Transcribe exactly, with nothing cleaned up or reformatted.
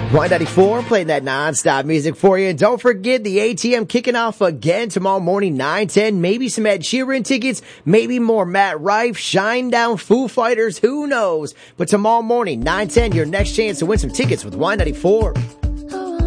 Y ninety-four, playing that non-stop music for you. And don't forget the A T M kicking off again tomorrow morning, nine ten. Maybe some Ed Sheeran tickets, maybe more Matt Rife, Shinedown, Foo Fighters, who knows? But tomorrow morning, nine ten, your next chance to win some tickets with Y ninety-four.